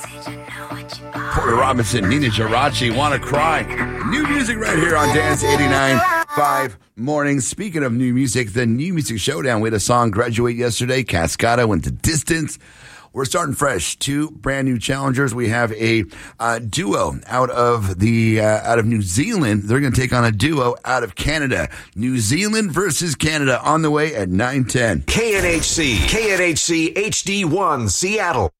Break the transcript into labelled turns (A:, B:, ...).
A: Porter Robinson, Nina Geraci, Wanna Cry. New music right here on Dance 89.5 Mornings. Speaking of new music, the New Music Showdown. We had a song graduate yesterday. Cascada went the distance. We're starting fresh. Two brand new challengers. We have a duo out of New Zealand. They're going to take on a duo out of Canada. New Zealand versus Canada on the way at 9:10.
B: KNHC HD1 Seattle.